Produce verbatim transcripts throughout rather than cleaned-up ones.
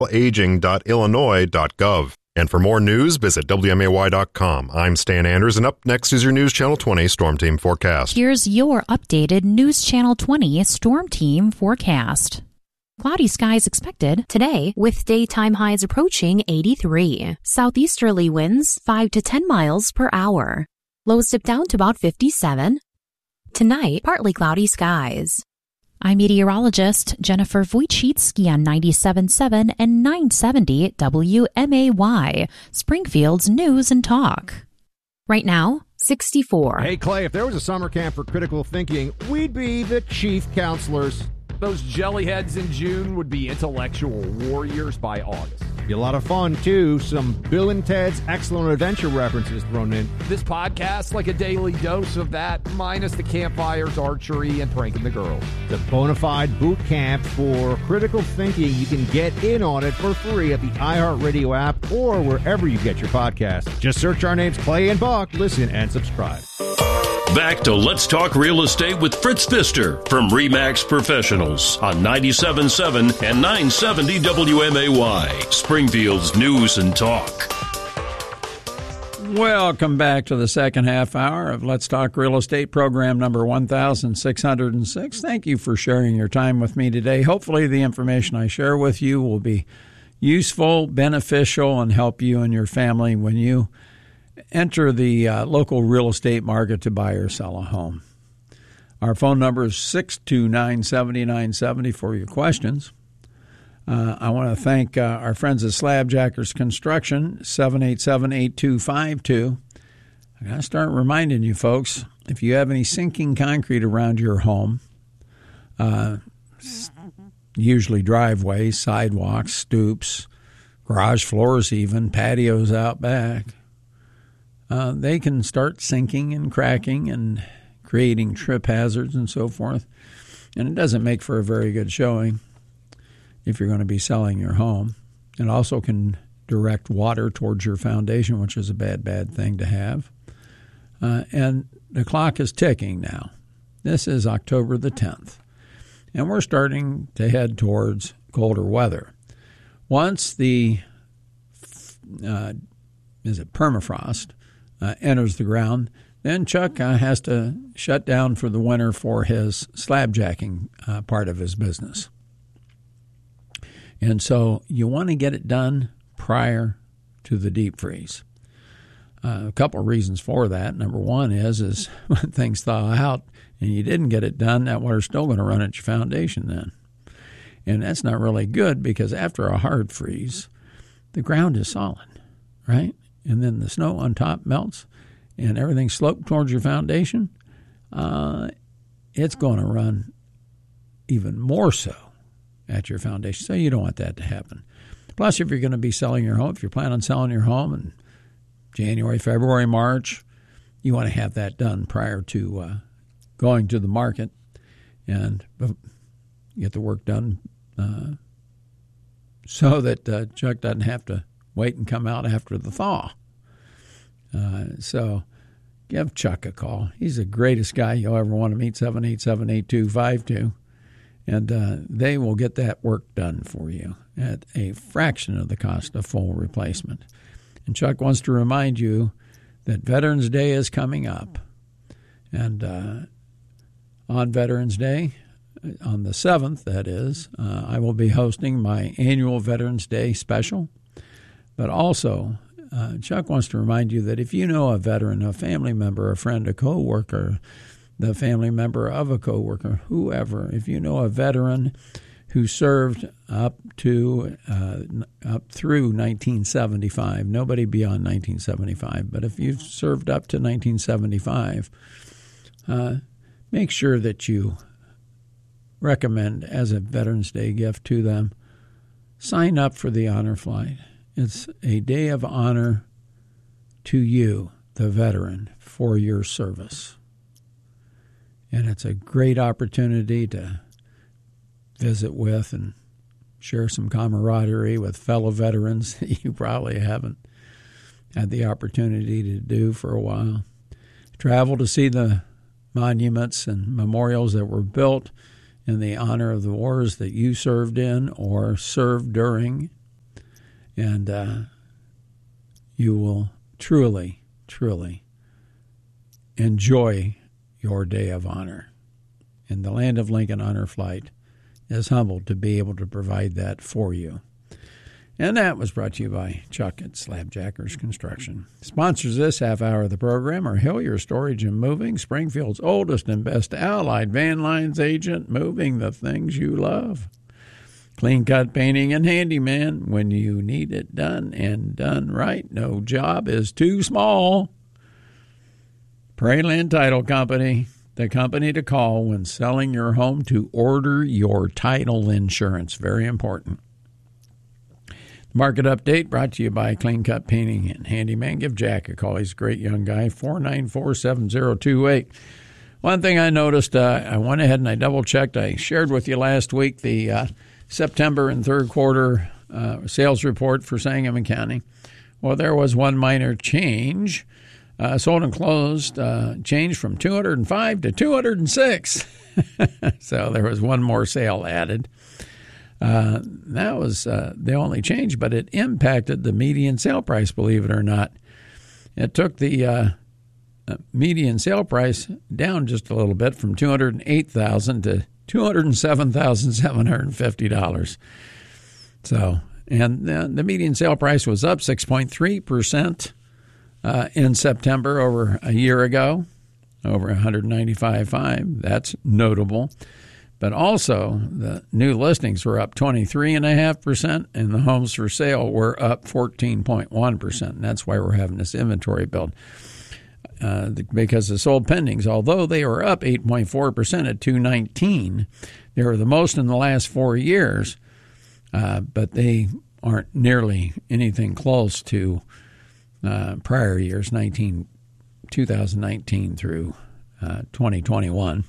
aging dot illinois dot gov. And for more news, visit W M A Y dot com. I'm Stan Anders, and up next is your News Channel twenty Storm Team forecast. Here's your updated News Channel twenty Storm Team forecast. Cloudy skies expected today with daytime highs approaching eighty-three. Southeasterly winds five to ten miles per hour. Lows dip down to about fifty-seven. Tonight, partly cloudy skies. I'm meteorologist Jennifer Wojcicki on ninety-seven point seven and nine seventy W M A Y, Springfield's News and Talk. Right now, sixty-four. Hey, Clay, if there was a summer camp for critical thinking, we'd be the chief counselors. Those jellyheads in June would be intellectual warriors by August. Be a lot of fun, too. Some Bill and Ted's Excellent Adventure references thrown in. This podcast, like a daily dose of that, minus the campfires, archery, and pranking the girls. The bona fide boot camp for critical thinking. You can get in on it for free at the iHeartRadio app or wherever you get your podcasts. Just search our names, Clay and Buck. Listen and subscribe. Back to Let's Talk Real Estate with Fritz Pfister from RE/MAX Professionals on ninety-seven point seven and nine seventy W M A Y, Springfield's News and Talk. Welcome back to the second half hour of Let's Talk Real Estate, program number one thousand six hundred six. Thank you for sharing your time with me today. Hopefully the information I share with you will be useful, beneficial, and help you and your family when you enter the uh, local real estate market to buy or sell a home. Our phone number is six two nine, seven nine seven zero for your questions. Uh, I want to thank uh, our friends at Slabjackers Construction, seven eight seven, eight two five two. I got to start reminding you folks, if you have any sinking concrete around your home, uh, usually driveways, sidewalks, stoops, garage floors even, patios out back, Uh, they can start sinking and cracking and creating trip hazards and so forth. And it doesn't make for a very good showing if you're going to be selling your home. It also can direct water towards your foundation, which is a bad, bad thing to have. Uh, and the clock is ticking now. This is October the tenth. And we're starting to head towards colder weather. Once the, uh, is it permafrost, Uh, enters the ground, then Chuck uh, has to shut down for the winter for his slabjacking uh, part of his business. And so you want to get it done prior to the deep freeze. Uh, a couple of reasons for that. Number one is, is when things thaw out and you didn't get it done, that water's still going to run at your foundation then. And that's not really good because after a hard freeze, the ground is solid, right? And then the snow on top melts and everything sloped towards your foundation, uh, it's going to run even more so at your foundation. So you don't want that to happen. Plus, if you're going to be selling your home, if you're planning on selling your home in January, February, March, you want to have that done prior to uh, going to the market and get the work done uh, so that uh, Chuck doesn't have to wait and come out after the thaw. Uh, so give Chuck a call. He's the greatest guy you'll ever want to meet, seven eight seven, eight two five two. And uh, they will get that work done for you at a fraction of the cost of full replacement. And Chuck wants to remind you that Veterans Day is coming up. And uh, on Veterans Day, on the seventh, that is, uh, I will be hosting my annual Veterans Day special. But also, uh, Chuck wants to remind you that if you know a veteran, a family member, a friend, a coworker, the family member of a coworker, whoever, if you know a veteran who served up to uh, up through nineteen seventy-five, nobody beyond nineteen seventy-five, but if you've served up to nineteen seventy-five, uh, make sure that you recommend as a Veterans Day gift to them, sign up for the honor flight. It's a day of honor to you, the veteran, for your service. And it's a great opportunity to visit with and share some camaraderie with fellow veterans that you probably haven't had the opportunity to do for a while. Travel to see the monuments and memorials that were built in the honor of the wars that you served in or served during And uh, you will truly, truly enjoy your day of honor. And the Land of Lincoln Honor Flight is humbled to be able to provide that for you. And that was brought to you by Chuck at Slabjackers Construction. Sponsors this half hour of the program are Hillier Storage and Moving, Springfield's oldest and best allied van lines agent, moving the things you love. Clean Cut Painting and Handyman, when you need it done and done right. No job is too small. Prairie Land Title Company, the company to call when selling your home to order your title insurance. Very important. Market update brought to you by Clean Cut Painting and Handyman. Give Jack a call. He's a great young guy, four nine four, seven zero two eight. One thing I noticed, uh, I went ahead and I double-checked. I shared with you last week the uh, September and third quarter uh, sales report for Sangamon County. Well, there was one minor change. Uh, sold and closed uh, changed from two hundred five to two hundred six. So there was one more sale added. Uh, that was uh, the only change, but it impacted the median sale price, believe it or not. It took the uh, median sale price down just a little bit from two hundred eight thousand dollars to two hundred seven thousand seven hundred fifty dollars. So, and the, the median sale price was up six point three percent uh, in September over a year ago, over one hundred ninety-five point five. That's notable. But also, the new listings were up twenty-three point five percent, and the homes for sale were up fourteen point one percent. And that's why we're having this inventory build. Uh, the, because the sold pendings, although they were up eight point four percent at two nineteen, they were the most in the last four years, uh, but they aren't nearly anything close to uh, prior years, nineteen, twenty nineteen through uh, twenty twenty-one.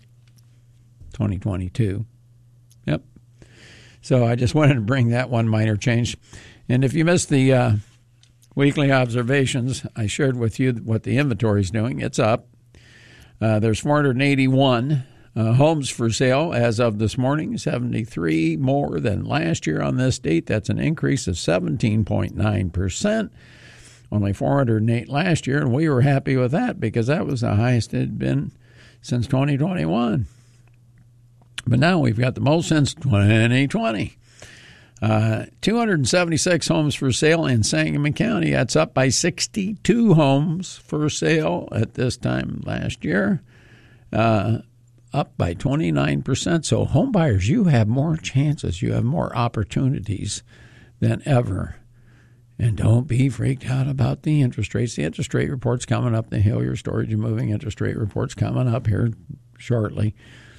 twenty twenty-two. Yep. So I just wanted to bring that one minor change. And if you missed the uh, weekly observations, I shared with you what the inventory is doing. It's up. Uh, there's four hundred eighty-one uh, homes for sale as of this morning, seventy-three more than last year on this date. That's an increase of seventeen point nine percent. Only four hundred eight last year, and we were happy with that because that was the highest it had been since twenty twenty-one. But now we've got the most since twenty twenty. Uh, two hundred seventy-six homes for sale in Sangamon County. That's up by sixty-two homes for sale at this time last year, uh, up by twenty-nine percent. So home buyers, you have more chances. You have more opportunities than ever. And don't be freaked out about the interest rates. The interest rate report's coming up. The Hillier Storage and Moving interest rate report's coming up here shortly.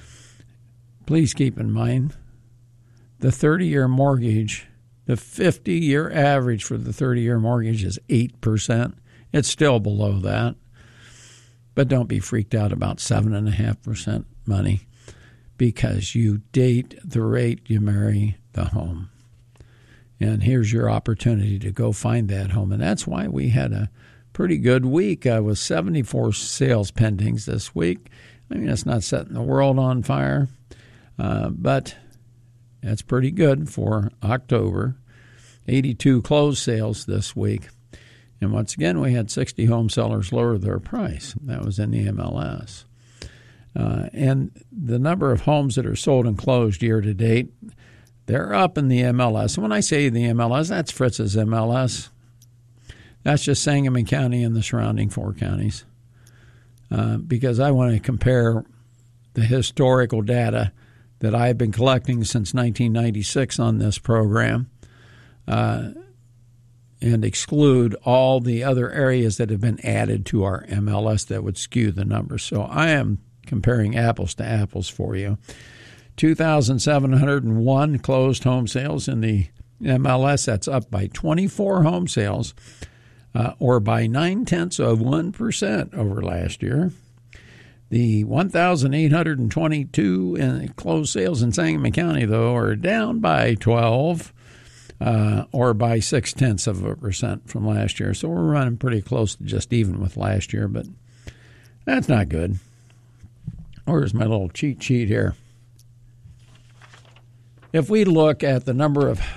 Please keep in mind the thirty-year mortgage, the fifty-year average for the thirty-year mortgage is eight percent. It's still below that. But don't be freaked out about seven point five percent money because you date the rate you marry the home. And here's your opportunity to go find that home. And that's why we had a pretty good week uh, with seventy-four sales pendings this week. I mean, it's not setting the world on fire. Uh, but that's pretty good for October. eighty-two closed sales this week. And once again, we had sixty home sellers lower their price. That was in the M L S. Uh, and the number of homes that are sold and closed year to date, they're up in the M L S. And when I say the M L S, that's Fritz's M L S. That's just Sangamon County and the surrounding four counties. Uh, because I want to compare the historical data that I've been collecting since nineteen ninety-six on this program uh, and exclude all the other areas that have been added to our M L S that would skew the numbers. So I am comparing apples to apples for you. two thousand seven hundred one closed home sales in the M L S. That's up by twenty-four home sales uh, or by nine-tenths of one percent over last year. The one thousand eight hundred twenty-two in closed sales in Sangamon County, though, are down by twelve uh, or by six-tenths of a percent from last year. So we're running pretty close to just even with last year, but that's not good. Where's my little cheat sheet here? If we look at the number of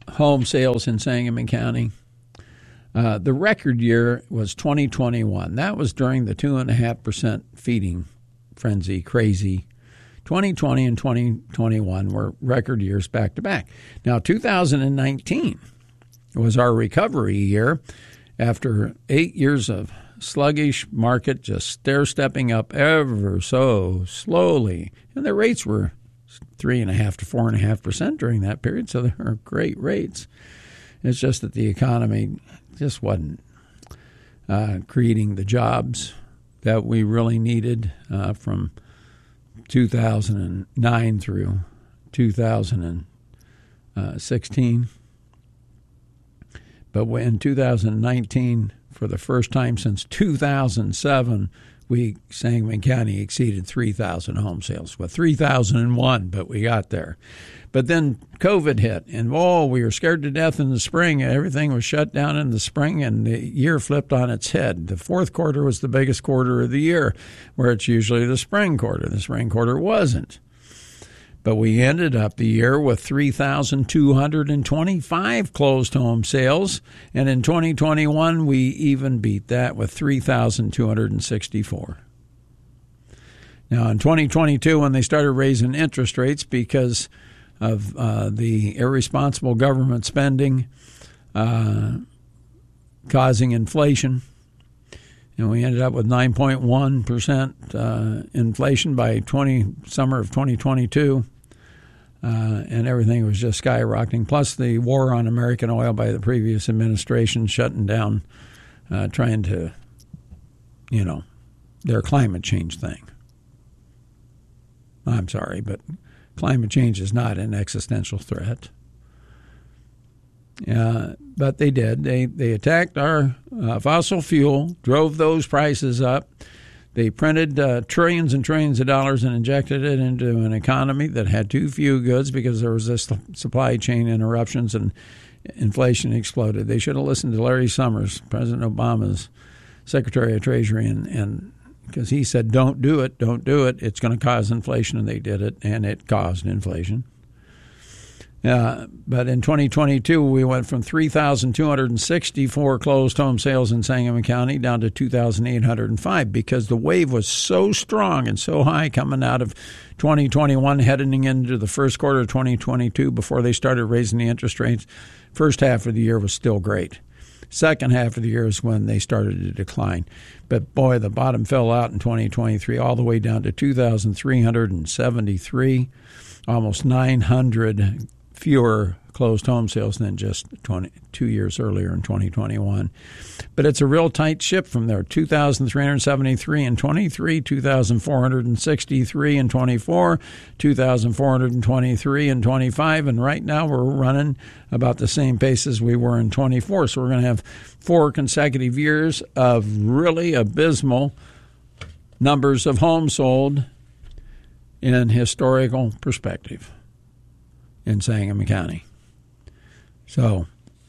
home sales in Sangamon County. Uh, the record year was twenty twenty-one. That was during the two point five percent feeding frenzy, crazy. twenty twenty and twenty twenty-one were record years back to back. Now, two thousand nineteen was our recovery year after eight years of sluggish market, just stair-stepping up ever so slowly. And the rates were three point five to four point five percent during that period, so they were great rates. It's just that the economy just wasn't uh, creating the jobs that we really needed uh, from two thousand nine through two thousand sixteen. But in two thousand nineteen, for the first time since two thousand seven, we, Sangamon County, exceeded three thousand home sales. Well, three thousand one, but we got there. But then COVID hit, and oh, we were scared to death in the spring. Everything was shut down in the spring, and the year flipped on its head. The fourth quarter was the biggest quarter of the year, where it's usually the spring quarter. The spring quarter wasn't. But we ended up the year with three thousand two hundred twenty-five closed home sales, and in twenty twenty-one, we even beat that with three thousand two hundred sixty-four. Now, in twenty twenty-two, when they started raising interest rates because of uh, the irresponsible government spending uh, causing inflation, and we ended up with nine point one percent uh, inflation by twenty summer of twenty twenty-two. Uh, and everything was just skyrocketing. Plus the war on American oil by the previous administration shutting down, uh, trying to, you know, their climate change thing. I'm sorry, but climate change is not an existential threat. Uh, but they did. They they attacked our uh, fossil fuel, drove those prices up. They printed uh, trillions and trillions of dollars and injected it into an economy that had too few goods because there was this supply chain interruptions and inflation exploded. They should have listened to Larry Summers, President Obama's Secretary of Treasury, and, and because he said, don't do it, don't do it. It's going to cause inflation, and they did it, and it caused inflation. Uh, but in twenty twenty-two, we went from three thousand two hundred sixty-four closed home sales in Sangamon County down to two thousand eight hundred five because the wave was so strong and so high coming out of twenty twenty-one, heading into the first quarter of twenty twenty-two before they started raising the interest rates. First half of the year was still great. Second half of the year is when they started to decline. But, boy, the bottom fell out in twenty twenty-three all the way down to two thousand three hundred seventy-three, almost nine hundred fewer closed home sales than just twenty, two years earlier in twenty twenty-one. But it's a real tight ship from there. two thousand three hundred seventy-three in twenty-three, two thousand four hundred sixty-three in twenty-four, two thousand four hundred twenty-three in twenty-five, and right now we're running about the same pace as we were in twenty-four. So we're going to have four consecutive years of really abysmal numbers of homes sold in historical perspective in Sangamon County. So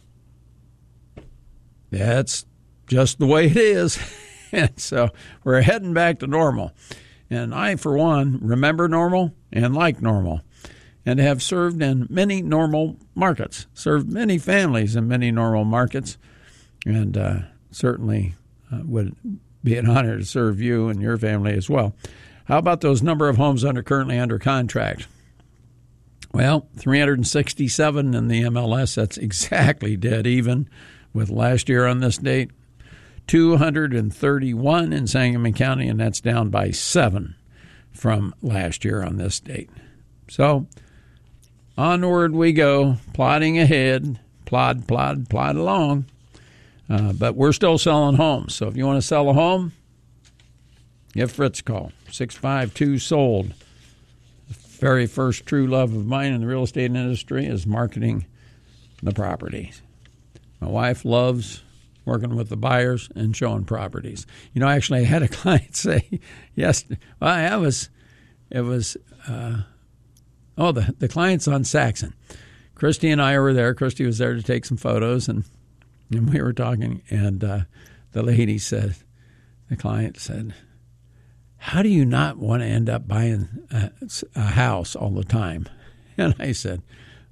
that's just the way it is. And so we're heading back to normal. And I, for one, remember normal and like normal and have served in many normal markets, served many families in many normal markets, and uh, certainly uh, would be an honor to serve you and your family as well. How about those number of homes under currently under contract? Well, three hundred sixty-seven in the M L S. That's exactly dead even with last year on this date. two hundred thirty-one in Sangamon County, and that's down by seven from last year on this date. So onward we go, plodding ahead, plod, plod, plod along. Uh, but we're still selling homes. So if you want to sell a home, give Fritz a call, six five two sold. Very first true love of mine in the real estate industry is marketing the properties. My wife loves working with the buyers and showing properties. You know, actually, I had a client say, yes, well, I was, it was, uh, oh, the, the client's on Saxon. Christy and I were there. Christy was there to take some photos, and, and we were talking, and uh, the lady said, the client said, how do you not want to end up buying a, a house all the time? And I said,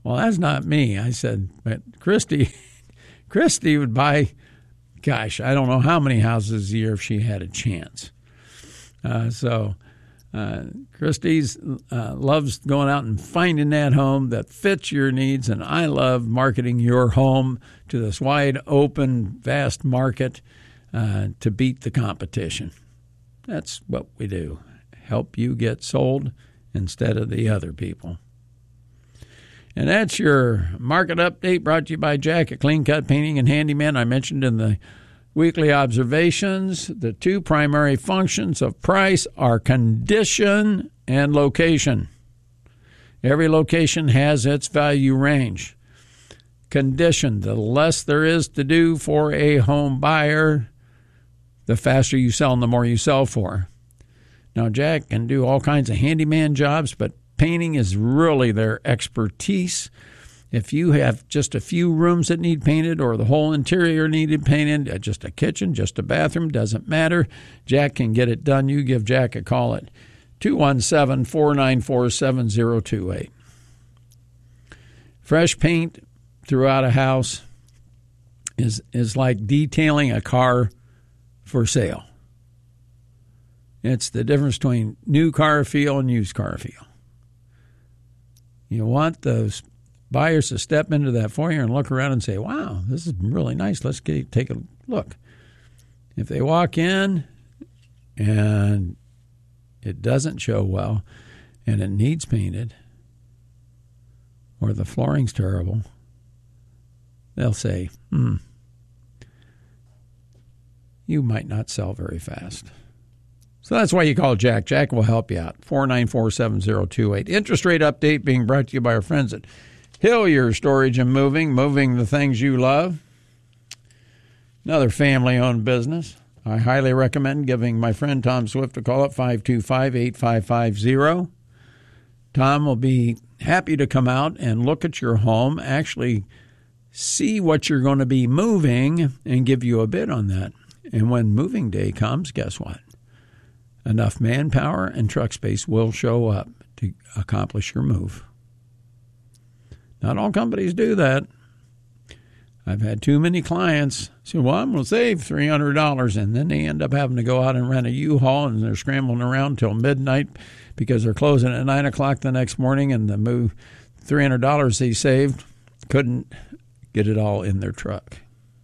Well, that's not me. I said, but Christy, Christy would buy, gosh, I don't know how many houses a year if she had a chance. Uh, so uh, Christy's uh, loves going out and finding that home that fits your needs, and I love marketing your home to this wide open, vast market uh, to beat the competition. That's what we do. Help you get sold instead of the other people. And that's your market update brought to you by Jack at Clean Cut Painting and Handyman. I mentioned in the weekly observations, the two primary functions of price are condition and location. Every location has its value range. Condition, the less there is to do for a home buyer, the faster you sell and the more you sell for. Now, Jack can do all kinds of handyman jobs, but painting is really their expertise. If you have just a few rooms that need painted or the whole interior needed painted, just a kitchen, just a bathroom, doesn't matter, Jack can get it done. You give Jack a call at two one seven, four nine four, seven zero two eight. Fresh paint throughout a house is, is like detailing a car for sale. It's the difference between new car feel and used car feel. You want those buyers to step into that foyer and look around and say, wow, this is really nice. Let's get, take a look. If they walk in and it doesn't show well and it needs painted or the flooring's terrible, they'll say, hmm, you might not sell very fast. So that's why you call Jack. Jack will help you out. four nine four, seven zero two eight. Interest rate update being brought to you by our friends at Hillier Storage and Moving, moving the things you love. Another family-owned business. I highly recommend giving my friend Tom Swift a call at five two five, eight five five zero. Tom will be happy to come out and look at your home, actually see what you're going to be moving, and give you a bid on that. And when moving day comes, guess what? Enough manpower and truck space will show up to accomplish your move. Not all companies do that. I've had too many clients say, well, I'm going to save three hundred dollars, and then they end up having to go out and rent a U-Haul, and they're scrambling around until midnight because they're closing at nine o'clock the next morning, and the move three hundred dollars they saved couldn't get it all in their truck.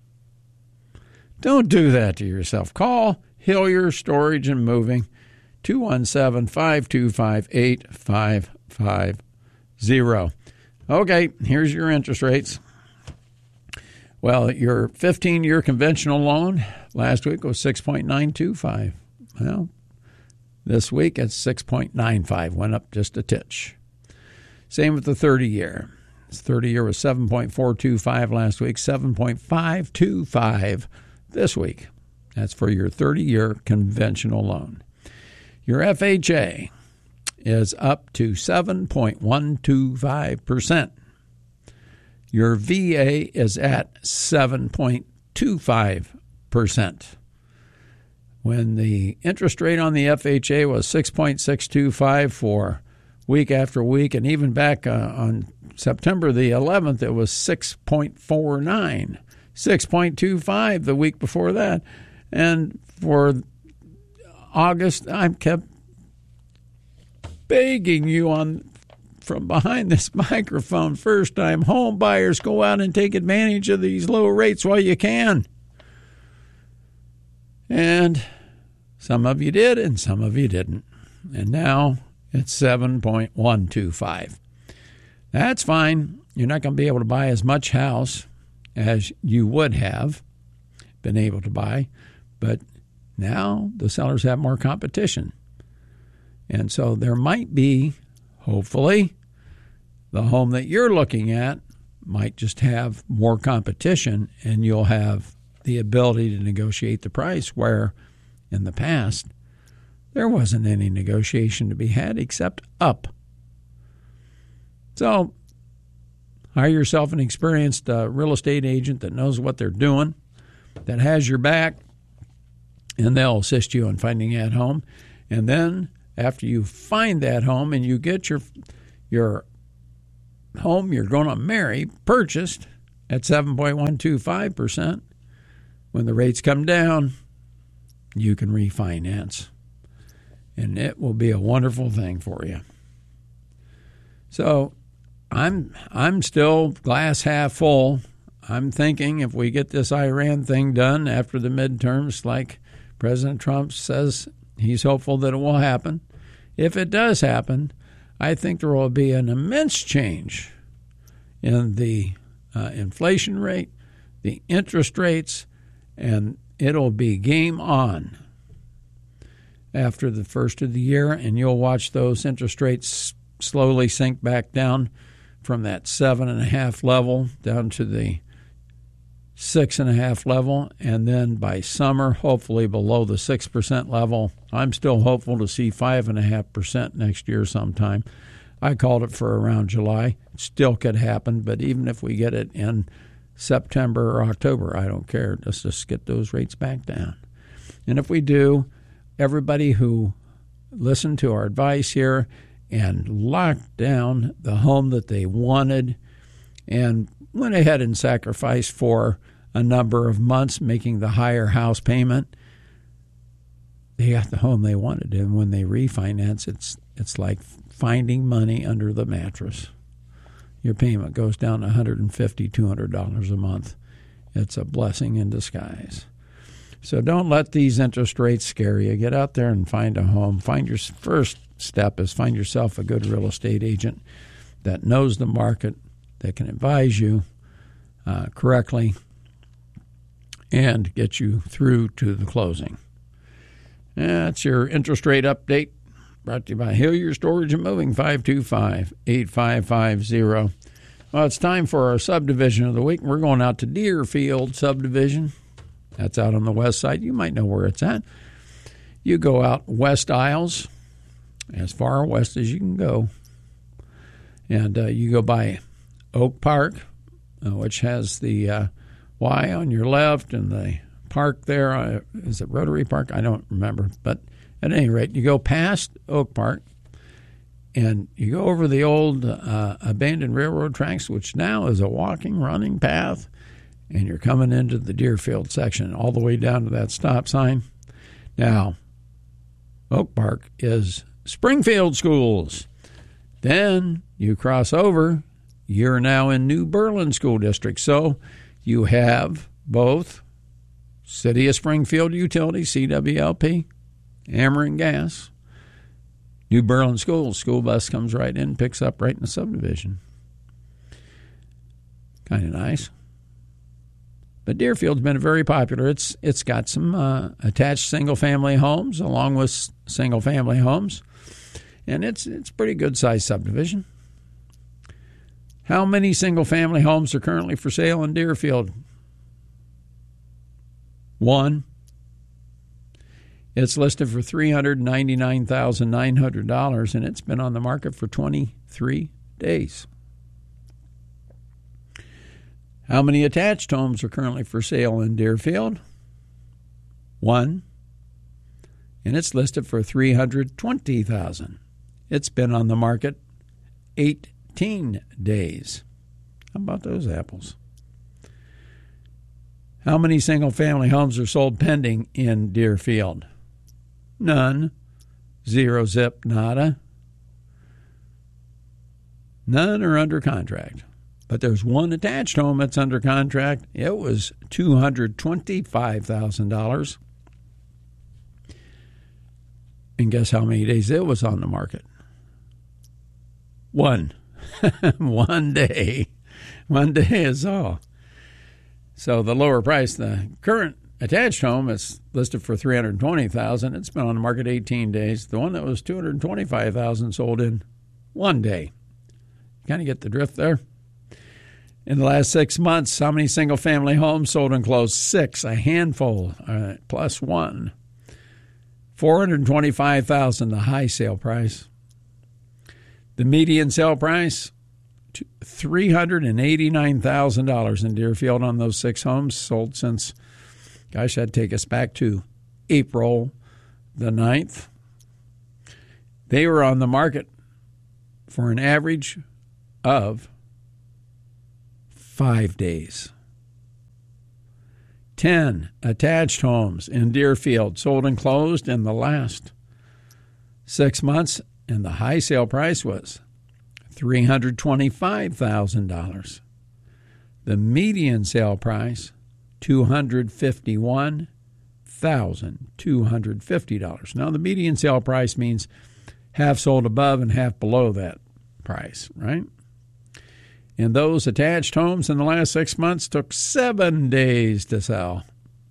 Don't do that to yourself. Call Hillier Storage and Moving, two one seven, five two five, eight five five zero. Okay, here's your interest rates. Well, your fifteen-year conventional loan last week was six point nine two five. Well, this week it's six point nine five, went up just a titch. Same with the thirty-year. thirty-year was seven point four two five last week, seven point five two five this week. That's for your thirty-year conventional loan. Your F H A is up to seven point one two five percent. Your V A is at seven point two five percent. When the interest rate on the F H A was six point six two five for week after week, and even back uh, on September the eleventh, it was six point four nine, six point two five the week before that. And for August, I kept begging you on from behind this microphone, first-time home buyers, go out and take advantage of these low rates while you can. And some of you did, and some of you didn't. And now it's seven point one two five. That's fine. You're not going to be able to buy as much house as you would have been able to buy. But now the sellers have more competition. And so there might be, hopefully, the home that you're looking at might just have more competition, and you'll have the ability to negotiate the price, where in the past there wasn't any negotiation to be had except up. So hire yourself an experienced uh, real estate agent that knows what they're doing, that has your back, and they'll assist you in finding that home. And then after you find that home and you get your your home you're going to marry purchased at seven point one two five percent, when the rates come down, you can refinance. And it will be a wonderful thing for you. So I'm I'm still glass half full. I'm thinking if we get this Iran thing done after the midterms, like President Trump says he's hopeful that it will happen, if it does happen, I think there will be an immense change in the uh, inflation rate, the interest rates, and it'll be game on after the first of the year, and you'll watch those interest rates slowly sink back down from that seven and a half level down to the six and a half level, and then by summer, hopefully below the six percent level. I'm still hopeful to see five and a half percent next year sometime. I called it for around July. It still could happen, but even if we get it in September or October, I don't care. Let's just get those rates back down. And if we do, everybody who listened to our advice here and locked down the home that they wanted and went ahead and sacrificed for a number of months making the higher house payment, they got the home they wanted. And when they refinance, it's it's like finding money under the mattress. Your payment goes down one hundred fifty dollars, two hundred dollars a month. It's a blessing in disguise. So don't let these interest rates scare you. Get out there and find a home. Find your first step is find yourself a good real estate agent that knows the market, that can advise you uh, correctly, and get you through to the closing. That's your interest rate update, brought to you by Hillier Storage and Moving, five two five, eight five five zero. Well, it's time for our subdivision of the week. We're going out to Deerfield Subdivision. That's out on the west side. You might know where it's at. You go out West Isles, as far west as you can go, and uh, you go by Oak Park, uh, which has the uh, Y on your left, and the park there, uh, is it Rotary Park? I don't remember. But at any rate, you go past Oak Park, and you go over the old uh, abandoned railroad tracks, which now is a walking, running path, and you're coming into the Deerfield section all the way down to that stop sign. Now, Oak Park is Springfield Schools. Then you cross over, you're now in New Berlin School District. So you have both City of Springfield Utilities, C W L P, Ameren Gas, New Berlin Schools. School bus comes right in, picks up right in the subdivision. Kind of nice. But Deerfield's been very popular. It's It's got some uh, attached single-family homes along with single-family homes. And it's it's a pretty good-sized subdivision. How many single-family homes are currently for sale in Deerfield? One. It's listed for three hundred ninety-nine thousand nine hundred dollars, and it's been on the market for twenty-three days. How many attached homes are currently for sale in Deerfield? One. And it's listed for three hundred twenty thousand dollars. It's been on the market eighteen days. How about those apples? How many single-family homes are sold pending in Deerfield? None. Zero, zip, nada. None are under contract. But there's one attached home that's under contract. It was two hundred twenty-five thousand dollars. And guess how many days it was on the market? One. One day. One day is all. So the lower price, the current attached home is listed for three hundred twenty thousand dollars. It's been on the market eighteen days. The one that was two hundred twenty-five thousand dollars sold in one day. Kind of get the drift there? In the last six months, how many single-family homes sold and closed? Six, a handful, uh, plus one. four hundred twenty-five thousand dollars, the high sale price. The median sale price, three hundred eighty-nine thousand dollars in Deerfield on those six homes sold since, gosh, that'd take us back to April the ninth. They were on the market for an average of five days. ten attached homes in Deerfield sold and closed in the last six months, and the high sale price was three hundred twenty-five thousand dollars. The median sale price, two hundred fifty-one thousand two hundred fifty dollars. Now, the median sale price means half sold above and half below that price, right? And those attached homes in the last six months took seven days to sell,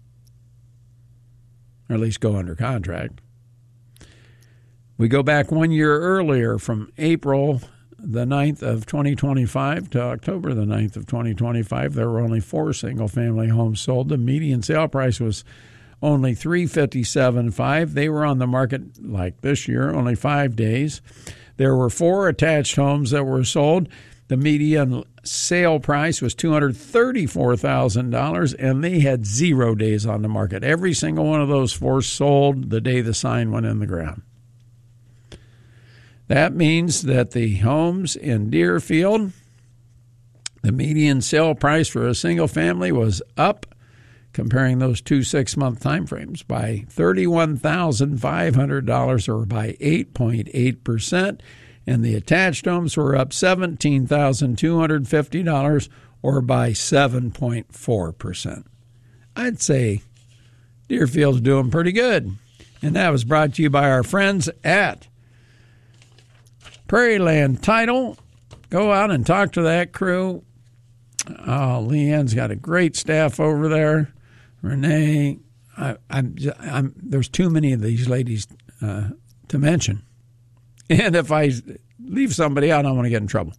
or at least go under contract. We go back one year earlier from April the ninth of twenty twenty-five to October the ninth of twenty twenty-five. There were only four single-family homes sold. The median sale price was only three hundred fifty-seven thousand five hundred dollars. They were on the market like this year, only five days. There were four attached homes that were sold. The median sale price was two hundred thirty-four thousand dollars, and they had zero days on the market. Every single one of those four sold the day the sign went in the ground. That means that the homes in Deerfield, the median sale price for a single family was up, comparing those two six-month time frames, by thirty-one thousand five hundred dollars, or by eight point eight percent. And the attached homes were up seventeen thousand two hundred fifty dollars, or by seven point four percent. I'd say Deerfield's doing pretty good. And that was brought to you by our friends at Prairie Land Title. Go out and talk to that crew. Oh, Leanne's got a great staff over there. Renee, I, I'm, I'm, there's too many of these ladies uh, to mention. And if I leave somebody out, I want to get in trouble.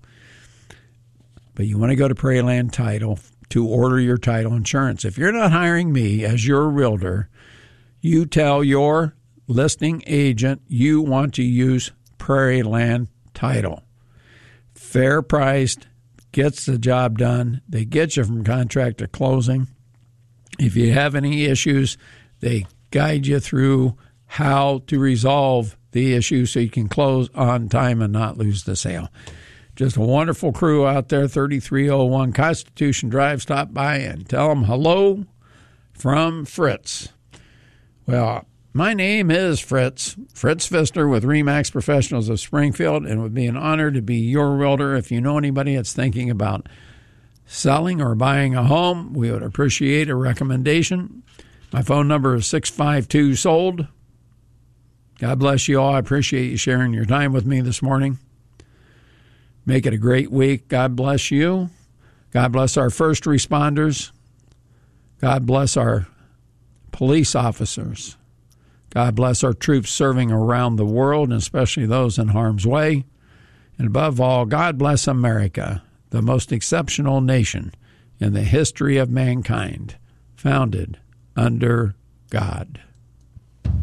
But you want to go to Prairie Land Title to order your title insurance. If you're not hiring me as your realtor, you tell your listing agent you want to use Prairie Land Title. Fair priced, gets the job done. They get you from contract to closing. If you have any issues, they guide you through how to resolve the issue so you can close on time and not lose the sale. Just a wonderful crew out there. Thirty-three oh one Constitution Drive. Stop by and tell them hello from Fritz. Well, my name is Fritz, Fritz Pfister with RE/MAX Professionals of Springfield, and it would be an honor to be your realtor. If you know anybody that's thinking about selling or buying a home, we would appreciate a recommendation. My phone number is six five two sold. God bless you all. I appreciate you sharing your time with me this morning. Make it a great week. God bless you. God bless our first responders. God bless our police officers. God bless our troops serving around the world, and especially those in harm's way. And above all, God bless America, the most exceptional nation in the history of mankind, founded under God.